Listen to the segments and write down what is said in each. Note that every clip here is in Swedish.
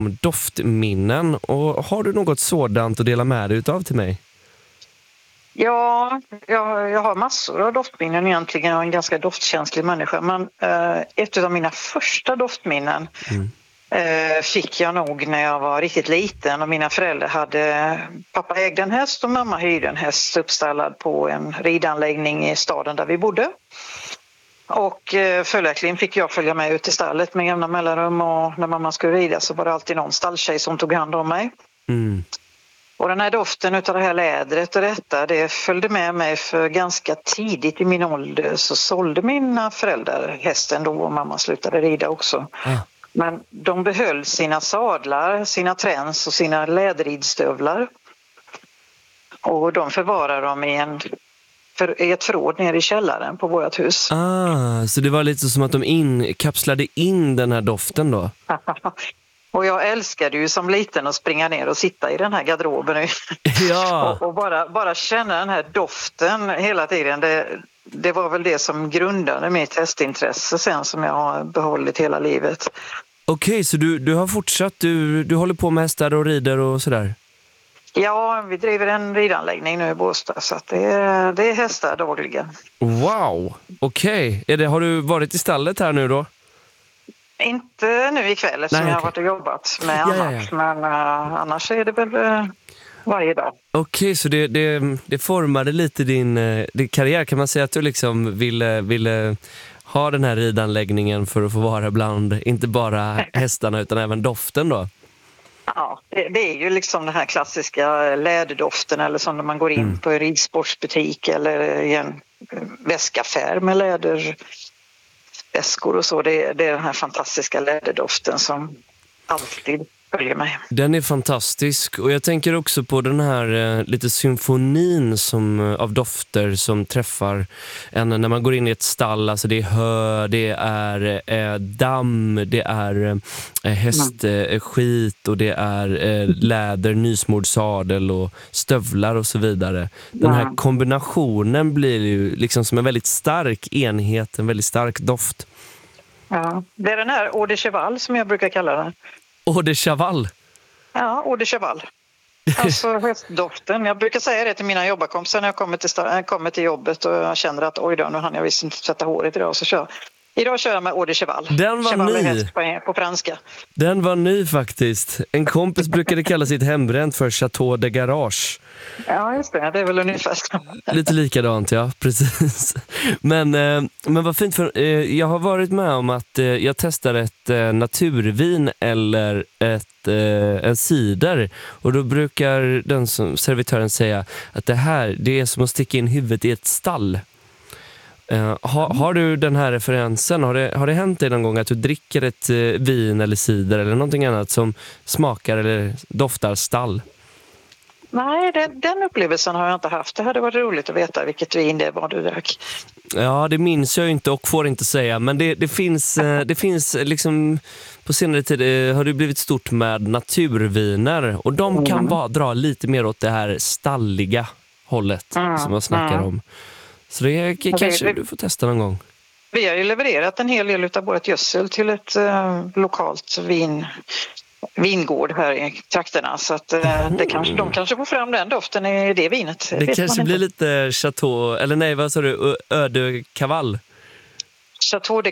doftminnen. Och har du något sådant att dela med dig utav till mig? Ja, jag har massor av doftminnen egentligen. Jag är en ganska doftkänslig människa. Men ett av mina första doftminnen fick jag nog när jag var riktigt liten. Och mina föräldrar pappa ägde en häst och mamma hyrde en häst uppstallad på en ridanläggning i staden där vi bodde. Och följaktligen fick jag följa med ut i stallet med jämna mellanrum. Och när mamma skulle rida så var det alltid någon stalltjej som tog hand om mig. Mm. Och den här doften av det här lädret och det följde med mig för ganska tidigt i min ålder. Så sålde mina föräldrar hästen då och mamma slutade rida också. Men de behöll sina sadlar, sina träns och sina läderridstövlar. Och de förvarade dem i ett förråd nere i källaren på vårt hus. Så det var lite som att de kapslade in den här doften då? Och jag älskade ju som liten att springa ner och sitta i den här garderoben ja. och bara känna den här doften hela tiden. Det var väl det som grundade mitt hästintresse sen som jag har behållit hela livet. Okej, så du har fortsatt, du håller på med hästar och rider och sådär? Ja, vi driver en ridanläggning nu i Båstad så att det är hästar dagligen. Wow, okej. Har du varit i stallet här nu då? Inte nu ikväll eftersom jag har varit och jobbat med annat. Men annars är det väl varje dag. Okej, så det formade lite din karriär. Kan man säga att du liksom ville ha den här ridanläggningen för att få vara bland inte bara hästarna utan även doften då? Ja, det är ju liksom den här klassiska läderdoften eller som när man går in på en ridsportsbutik eller i en väskaffär med läderväskor och så. Det är den här fantastiska läderdoften som alltid följer mig. Den är fantastisk och jag tänker också på den här lite symfonin av dofter som träffar en när man går in i ett stall. Alltså det är hö, det är damm, det är hästskit och det är läder, nysmord sadel och stövlar och så vidare. Den här kombinationen blir ju liksom som en väldigt stark enhet, en väldigt stark doft. Ja, det är den här Eau de Cheval som jag brukar kalla den. Eau de Cheval? Ja, Eau de Cheval. Alltså hästdoften. Jag brukar säga det till mina jobbarkompisar när jag kommer till jobbet och jag känner att oj då, nu hann jag visst inte sätta håret idag så idag kör jag med Eau de Cheval. Den var Cheval ny. Häst på franska. Den var ny faktiskt. En kompis brukade kalla sitt hembränt för Chateau de Garage. Ja, just det. Det är väl ungefär. Lite likadant, ja. Precis. Men vad fint, för jag har varit med om att jag testar ett naturvin eller en cider. Och då brukar servitören säga att det är som att sticka in huvudet i ett stall. Har du den här referensen? Har det hänt dig någon gång att du dricker ett vin eller cider eller någonting annat som smakar eller doftar stall? Nej, den upplevelsen har jag inte haft. Det hade varit roligt att veta vilket vin det var du drack. Ja, det minns jag inte och får inte säga. Men det finns liksom på senare tid har det blivit stort med naturviner. Och de kan dra lite mer åt det här stalliga hållet som man snackar om. Så det kanske du får testa någon gång. Vi har ju levererat en hel del av vårt gödsel till ett lokalt vingård här i trakterna. Så att de kanske får fram den doften i det vinet. Det kanske blir lite Chateau, eller nej, vad sa du? Eau de Cheval? Chateau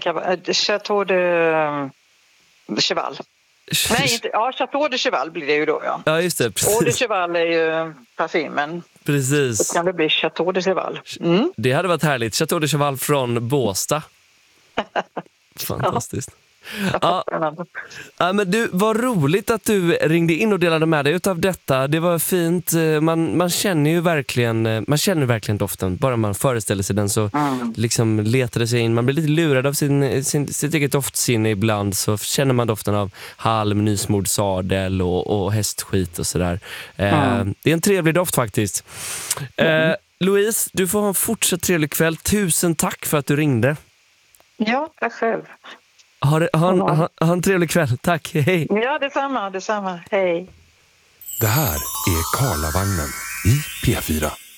de Cheval. Nej, inte, ja, Chateau de Cheval blir det ju då, ja. Ja, just det, precis. Eau de Cheval är ju parfymen. Precis. Så kan det bli Chateau de Cheval. Det hade varit härligt. Chateau de Cheval från Båstad. Fantastiskt. Ja, men du, vad roligt att du ringde in och delade med dig utav detta. Det var fint. Man känner verkligen doften. Bara man föreställer sig den så liksom letar det sig in. Man blir lite lurad av sitt eget doftsinne ibland, så känner man doften av halm, nysmord sadel och hästskit och sådär. Det är en trevlig doft faktiskt. Louise, du får ha en fortsatt trevlig kväll. Tusen tack för att du ringde. Ja, tack själv. Ha en trevlig kväll. Tack, hej. Ja, detsamma. Hej. Det här är Karlavagnen i P4.